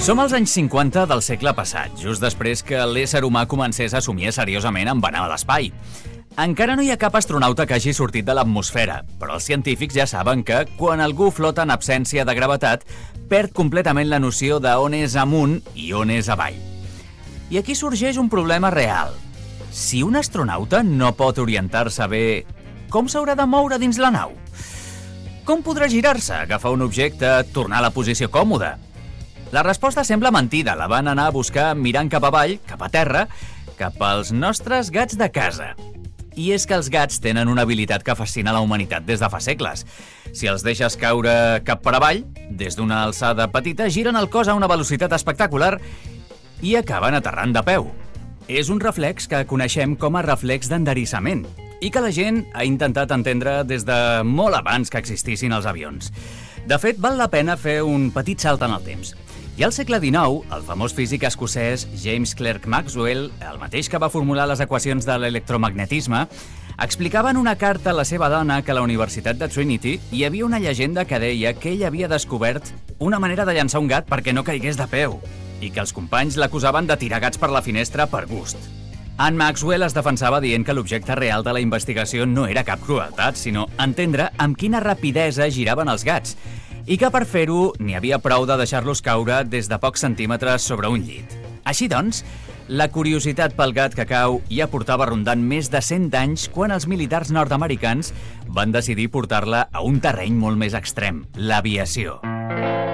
Som als anys 50 del segle passat, just després que l'ésser humà comencés a somiar seriosament amb anar a l'espai. Encara no hi ha cap astronauta que hagi sortit de l'atmosfera, però els científics ja saben que, quan algú flota en absència de gravetat, perd completament la noció d'on és amunt i on és avall. I aquí sorgeix un problema real. Si un astronauta no pot orientar-se bé, com s'haurà de moure dins la nau? Com podrà girar-se, agafar un objecte, tornar a la posició còmoda? La resposta sembla mentida, la van anar a buscar mirant cap avall, cap a terra, cap als nostres gats de casa. I és que els gats tenen una habilitat que fascina la humanitat des de fa segles. Si els deixes caure cap per avall, des d'una alçada petita, giren el cos a una velocitat espectacular i acaben aterrant de peu. És un reflex que coneixem com a reflex d'enderissament i que la gent ha intentat entendre des de molt abans que existissin els avions. De fet, val la pena fer un petit salt en el temps. I al segle XIX, el famós físic escocès James Clerk Maxwell, el mateix que va formular les equacions de l'electromagnetisme, explicava en una carta a la seva dona que a la Universitat de Trinity hi havia una llegenda que deia que ell havia descobert una manera de llançar un gat perquè no caigués de peu i que els companys l'acusaven de tirar gats per la finestra per gust. En Maxwell es defensava dient que l'objecte real de la investigació no era cap crueltat, sinó entendre amb quina rapidesa giraven els gats, i que per fer-ho n'hi havia prou de deixar-los caure des de pocs centímetres sobre un llit. Així doncs, la curiositat pel gat que cau ja portava rondant més de 100 anys quan els militars nord-americans van decidir portar-la a un terreny molt més extrem, l'aviació.